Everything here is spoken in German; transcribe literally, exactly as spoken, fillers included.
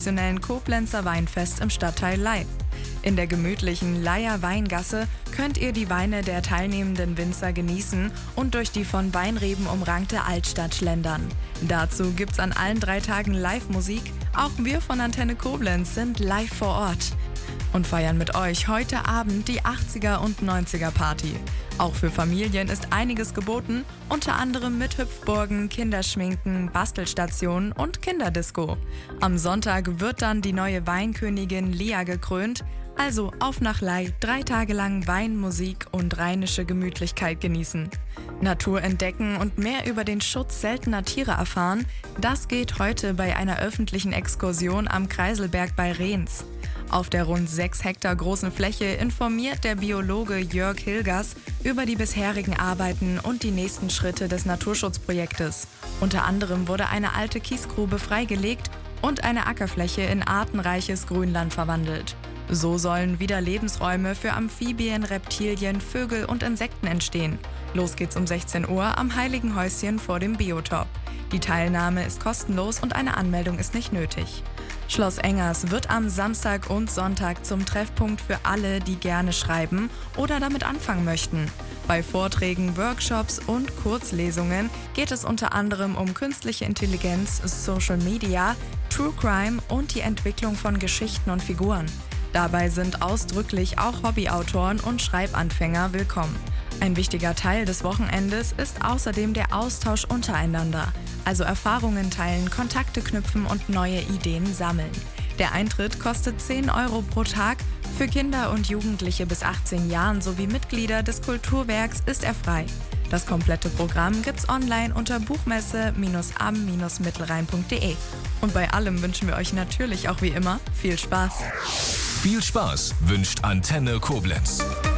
traditionellen Koblenzer Weinfest im Stadtteil Ley. In der gemütlichen Leyer Weingasse könnt ihr die Weine der teilnehmenden Winzer genießen und durch die von Weinreben umrankte Altstadt schlendern. Dazu gibt's an allen drei Tagen Live-Musik. Auch wir von Antenne Koblenz sind live vor Ort und feiern mit euch heute Abend die achtziger und neunziger Party. Auch für Familien ist einiges geboten, unter anderem mit Hüpfburgen, Kinderschminken, Bastelstationen und Kinderdisco. Am Sonntag wird dann die neue Weinkönigin Lia gekrönt. Also auf nach Ley, drei Tage lang Wein, Musik und rheinische Gemütlichkeit genießen. Natur entdecken und mehr über den Schutz seltener Tiere erfahren, das geht heute bei einer öffentlichen Exkursion am Kreiselberg bei Rehns. Auf der rund sechs Hektar großen Fläche informiert der Biologe Jörg Hilgers über die bisherigen Arbeiten und die nächsten Schritte des Naturschutzprojektes. Unter anderem wurde eine alte Kiesgrube freigelegt und eine Ackerfläche in artenreiches Grünland verwandelt. So sollen wieder Lebensräume für Amphibien, Reptilien, Vögel und Insekten entstehen. Los geht's um sechzehn Uhr am Heiligen Häuschen vor dem Biotop. Die Teilnahme ist kostenlos und eine Anmeldung ist nicht nötig. Schloss Engers wird am Samstag und Sonntag zum Treffpunkt für alle, die gerne schreiben oder damit anfangen möchten. Bei Vorträgen, Workshops und Kurzlesungen geht es unter anderem um künstliche Intelligenz, Social Media, True Crime und die Entwicklung von Geschichten und Figuren. Dabei sind ausdrücklich auch Hobbyautoren und Schreibanfänger willkommen. Ein wichtiger Teil des Wochenendes ist außerdem der Austausch untereinander, also Erfahrungen teilen, Kontakte knüpfen und neue Ideen sammeln. Der Eintritt kostet zehn Euro pro Tag. Für Kinder und Jugendliche bis achtzehn Jahren sowie Mitglieder des Kulturwerks ist er frei. Das komplette Programm gibt's online unter buchmesse am mittelrhein punkt de. Und bei allem wünschen wir euch natürlich auch wie immer viel Spaß. Viel Spaß wünscht Antenne Koblenz.